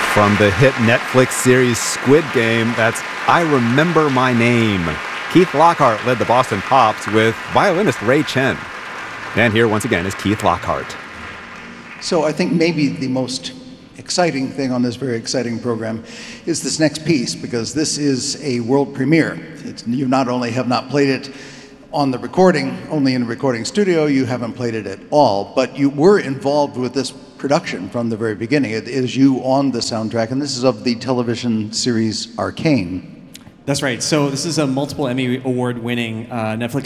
From the hit Netflix series Squid Game, that's I Remember My Name. Keith Lockhart led the Boston Pops with violinist Ray Chen. And here once again is Keith Lockhart. So I think maybe the most exciting thing on this very exciting program is this next piece, because this is a world premiere. You not only have not played it on the recording, only in a recording studio, you haven't played it at all, but you were involved with this production from the very beginning. It is you on the soundtrack, and this is of the television series Arcane. That's right. So this is a multiple Emmy Award winning Netflix